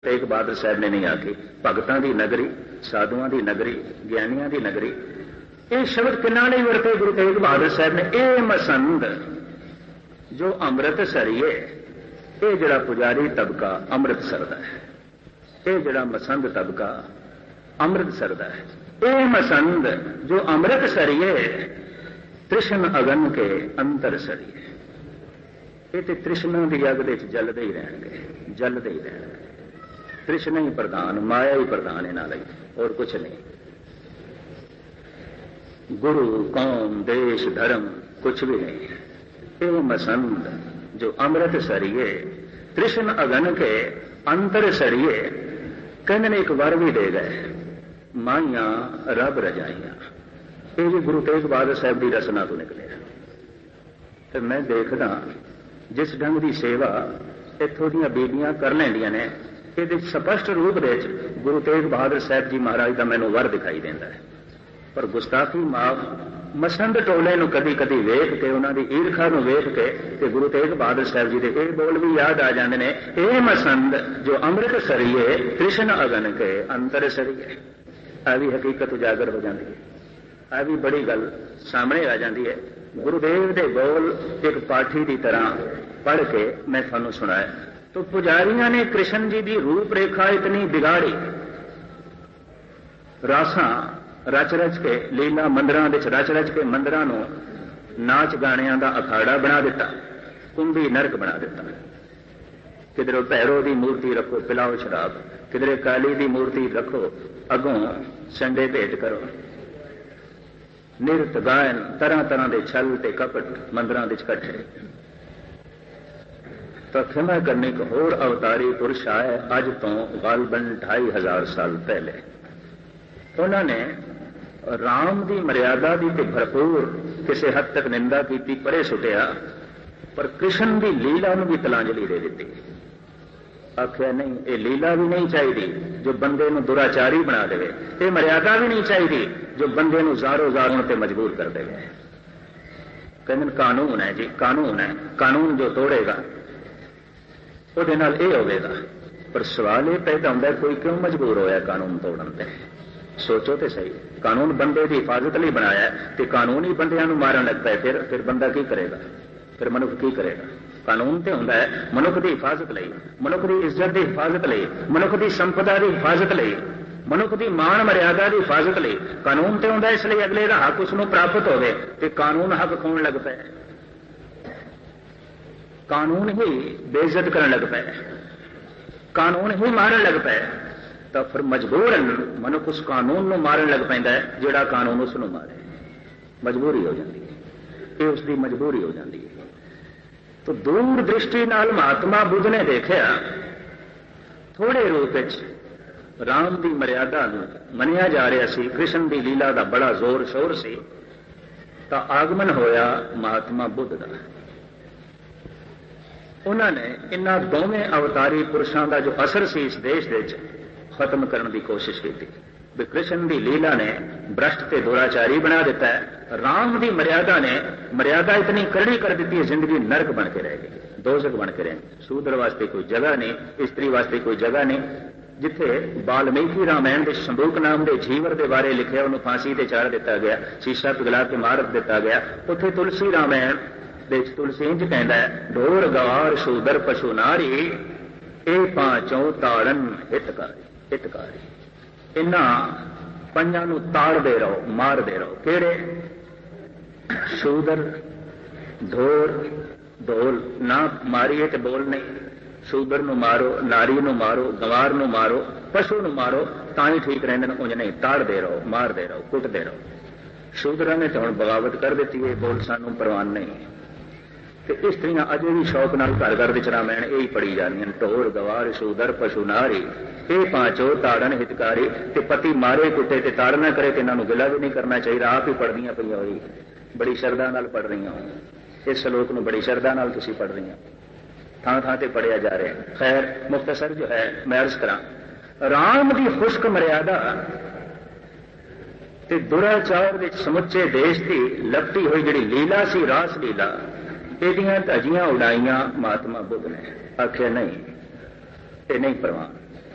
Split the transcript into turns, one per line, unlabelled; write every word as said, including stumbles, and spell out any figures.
तेग बहादुर साहब ने नहीं आखी। भगतां दी नगरी, साधुआं दी नगरी, ज्ञानियां दी नगरी, ये शब्द किन्ना नहीं वरते गुरु तेग बहादुर साहब ने। ए मसंद जो अमृत सरिए, ये जड़ा पुजारी तबका अमृत सरदा है, ये जड़ा मसंद तबका अमृत सरदा है। ए मसंद जो अमृत सरिए, तृष्ण अगन के अंतर सरिए। ये तो तृष्णा की अग दे जलते ही रहणगे, जलते ही रहणगे। तृष्णा ही प्रधान, माया ही प्रधान इन्हां लई, और कुछ नहीं। गुरु कौम देश धर्म कुछ भी नहीं। ये मसंद जो अमृत सरिए, तृष्ण अगन के अंतर सरिए। कहने ने एक वर भी दे गए, माइया रब रजाइया। ये भी गुरु तेग बहादुर साहब की रचना तो निकले। तो मैं देखदा जिस ढंग की सेवा इत्थों दी बीबियां कर लैंदियां ने, ये स्पष्ट रूप दे गुरु तेग बहादुर साहब जी महाराज का मैनूं वर दिखाई देता है। पर गुस्ताखी माफ, मसंद टोले नूं कदी कदी वेख के, उन्होंने ईरखा नूं वेख के ते गुरु तेग बहादुर साहब जी के ये बोल भी याद आ जाते हैं, ए मसंद जो अमृत सरिए, कृष्ण अगन के अंतर सरिए। आ भी हकीकत उजागर हो जाती है, आ भी बड़ी गल सामने आ जाती है। गुरुदेव के बोल एक पाठी की तरह पढ़ के मैं थानू सुनाया। तो पुजारियों ने कृष्ण जी की रूप रेखा इतनी बिगाड़ी, रासा रच रच के, लीला मंदिरां विच रच रच के मंदिरां नूं नाच गाणियां दा अखाड़ा बना दिता, कुंभी नरक बना दिता। किधरों भैरो की मूर्ति रखो, पिलाओ शराब, किधरे काली की मूर्ति रखो, अगों संडे भेंट करो। निरत गायन, तरह तरह के छल ते कपट मंदिरां विच इकट्ठे। तो खिमा करने एक होर अवतारी पुरुष आए अज तो गालबन ढाई हजार साल पहले। उन्होंने राम की मर्यादा की भरपूर किसी हद तक निंदा की, परे सुटिया, पर कृष्ण की लीला नूं भी तलांजलि दे दी। आख्या नहीं, ये लीला भी नहीं चाहिए जो बंदे नूं दुराचारी बना देवे, ये मर्यादा भी नहीं चाहिए जो बंदे नूं ज़ारो ज़ार होण ते मजबूर कर देवे। कहंदे कानून है जी, कानून है, कानून जो तोड़ेगा उहदे नाल इह होवेगा। पर सवाल यह पैदा होंदा है, कोई क्यों मजबूर होया कानून तोड़न ते? सोचो तो सही, कानून बंदे की हिफाजत लिए बनाया तो कानून ही बंदियां नूं मारन लग पाए, फिर फिर बंदा की करेगा? फिर मनुख की करेगा? कानून तो होंदा है मनुख की हिफाजत लई, मनुख की इज्जत की हिफाजत लई, मनुख की संपदा की हिफाजत लई, मनुख की मान मर्यादा की हिफाजत लई। कानून तो होंदा इसलिए अगले का हक उसनूं प्राप्त होवे, ते कानून हक खोण लग पाए, कानून ही बेइज्जत करन लग पाए, कानून ही मारन लग पाए। तो फिर मजबूरन मनुख उस कानून नूं मारन लग पैंदा है जिहड़ा कानून उसनूं मारे। मजबूरी हो जाती है, ये उसकी मजबूरी हो जाती है। तो दूर दृष्टि नाल महात्मा बुद्ध ने देखा थोड़े रूप राम की मर्यादा मनिया जा रहा सी, कृष्ण की लीला का बड़ा जोर शोर सी, तो आगमन होया महात्मा बुद्ध का। उन्होंने इन्हां दोवें अवतारी पुरुषों का जो असर सी इस देश दे खत्म करने की कोशिश की थी। कृष्ण की लीला ने भ्रष्ट ते दुराचारी बना दिता है, राम की मर्यादा ने मर्यादा इतनी करड़ी कर दी है, जिंदगी नरक बन के रह गई, दोजख बन के रह गई। शूद्र वास्ते कोई जगह नहीं, स्त्री वास्ते कोई जगह नहीं। जिथे वाल्मीकि रामायण के शंबूक नाम के जीवर के बारे लिखे, उन्होंने फांसी से चाड़ दिता गया, शीशा पिघला के मार दिता गया। उत्थे तुलसी रामायण तुलसी इंज कहता है, ढोर गवार शूदर पशु नारी, ए पांचों ताड़न हितकारी हितकारी। इन्हां पंजां नूं ताड़दे रहो, मारदे रहो। किहड़े? शूदर, ढोर, ढोल ना मारिए तो बोल नहीं। शूदर नूं मारो, नारी नूं मारो, गवार नूं मारो, पशु नूं मारो, तां ही ठीक रहिंदे ने। उंज नहीं, ताड़दे रहो, मारदे रहो, कुटदे रहो। शूदरां ने तो हुण बगावत कर दी है, बोल सानूं परवान नहीं। तो स्त्रियां अजे भी शौक नाल घर घर विच रामायण यही पढ़ी जांदियां, ढोर गवार शूदर पशु नारी, ये पांचों ताड़न हितकारी। ते पति मारे कुटे ते ताड़ ना करे, ते इन्हां नूं गिला भी नहीं करना चाहिए। आप ही पढ़दियां पईआं होई, बड़ी शरदा नाल पढ़ रही हो इस श्लोक नूं, बड़ी शरदा नाल तुसीं पढ़ रही हो, थां थां ते पढ़िया जा रहा है। खैर मुख्तसर जो है मैं अर्ज करा, राम की खुश्क मर्यादा ते दुराचार विच समुचे देश की लपटी हुई जिहड़ी लीला सी, रास लीला, ਇਹਦੀਆਂ ਧਜੀਆਂ ਉਡਾਈਆਂ महात्मा बुद्ध ने। आख्या नहीं, ये नहीं परवान।